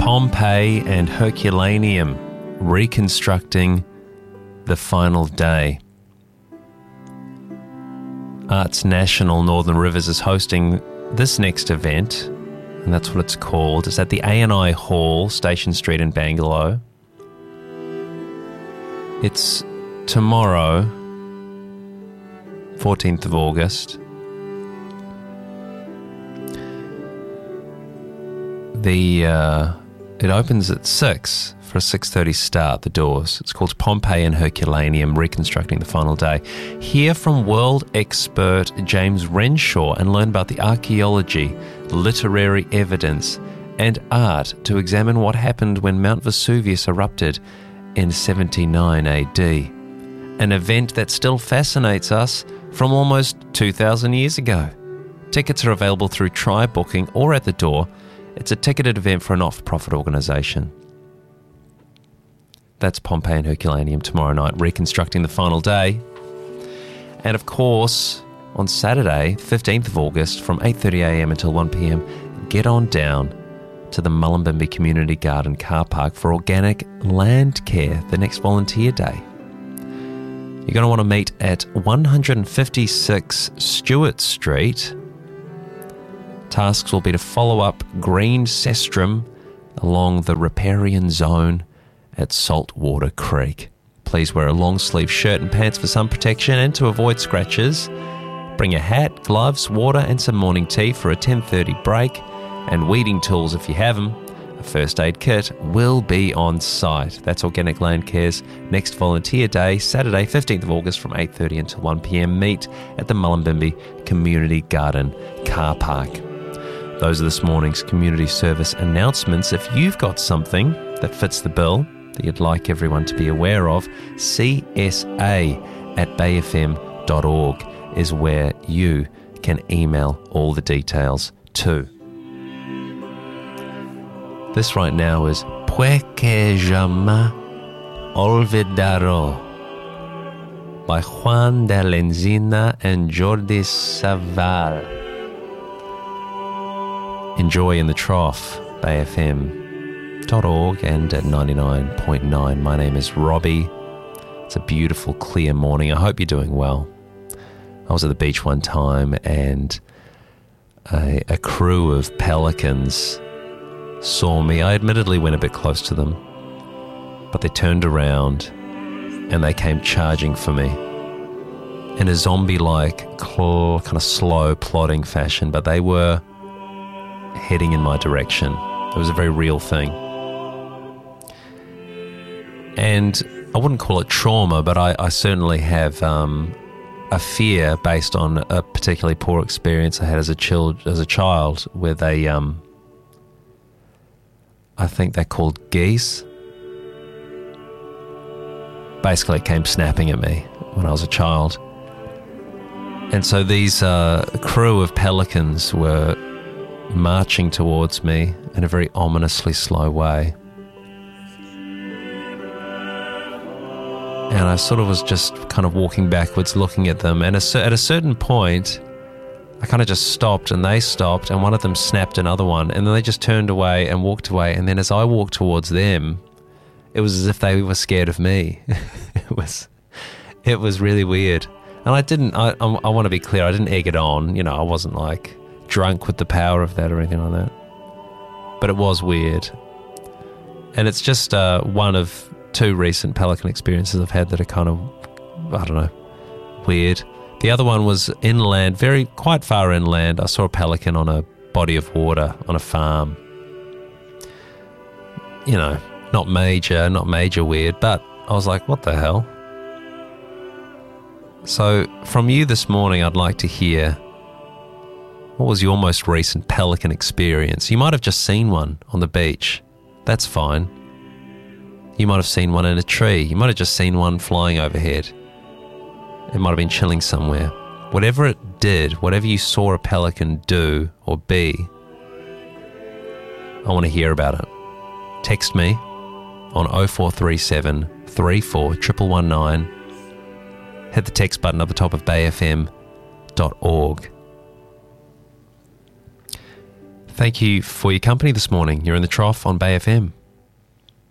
Pompeii and Herculaneum, reconstructing the final day. Arts National Northern Rivers is hosting this next event, and that's what it's called. It's at the A&I Hall, Station Street in Bangalore. It's tomorrow, 14th of August. It opens at 6 for a 6:30 start, the doors. It's called Pompeii and Herculaneum, Reconstructing the Final Day. Hear from world expert James Renshaw and learn about the archaeology, literary evidence, and art to examine what happened when Mount Vesuvius erupted in 79 AD. An event that still fascinates us from almost 2,000 years ago. Tickets are available through Try Booking or at the door. It's a ticketed event for a not-for-profit organisation. That's Pompeii and Herculaneum tomorrow night, reconstructing the final day. And of course, on Saturday, 15th of August, from 8:30am until 1pm, get on down to the Mullumbimby Community Garden car park for Organic Land Care, the next volunteer day. You're going to want to meet at 156 Stewart Street. Tasks will be to follow up green cestrum along the riparian zone at Saltwater Creek. Please wear a long sleeve shirt and pants for sun protection and to avoid scratches. Bring a hat, gloves, water and some morning tea for a 10:30 break, and weeding tools if you have them. A first aid kit will be on site. That's Organic Land Care's next volunteer day, Saturday 15th of August from 8:30 until 1pm. Meet at the Mullumbimby Community Garden car park. Those are this morning's community service announcements. If you've got something that fits the bill that you'd like everyone to be aware of, csa@bayfm.org is where you can email all the details to. This right now is Pues que jamais olvidaré by Juan de la Encina and Jordi Savall. Enjoy in the trough, bayfm.org and at 99.9. My name is Robbie. It's a beautiful, clear morning. I hope you're doing well. I was at the beach one time and a crew of pelicans saw me. I admittedly went a bit close to them, but they turned around and they came charging for me in a zombie-like, kind of slow, plodding fashion, but they were heading in my direction. It was a very real thing. And I wouldn't call it trauma, but I certainly have a fear based on a particularly poor experience I had as a child where they, I think they're called geese. Basically, it came snapping at me when I was a child. And so these crew of pelicans were marching towards me in a very ominously slow way. And I sort of was just kind of walking backwards, looking at them. And at a certain point, I kind of just stopped and they stopped, and one of them snapped another one. And then they just turned away and walked away. And then as I walked towards them, it was as if they were scared of me. It was really weird. And I want to be clear, I didn't egg it on. You know, I wasn't like drunk with the power of that or anything like that. But it was weird. And it's just one of two recent pelican experiences I've had that are kind of, I don't know, weird. The other one was inland, quite far inland. I saw a pelican on a body of water on a farm. You know, not major weird, but I was like, what the hell? So from you this morning, I'd like to hear, what was your most recent pelican experience? You might have just seen one on the beach. That's fine. You might have seen one in a tree. You might have just seen one flying overhead. It might have been chilling somewhere. Whatever it did, whatever you saw a pelican do or be, I want to hear about it. Text me on 0437 34 119. Hit the text button at the top of bayfm.org. Thank you for your company this morning. You're in the Trough on Bay FM.